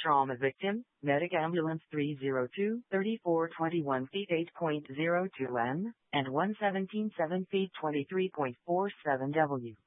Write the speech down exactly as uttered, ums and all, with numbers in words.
trauma victim, medic ambulance three zero two, thirty-four twenty-one feet eight point zero two N, and one seventeen seven feet twenty-three point four seven W.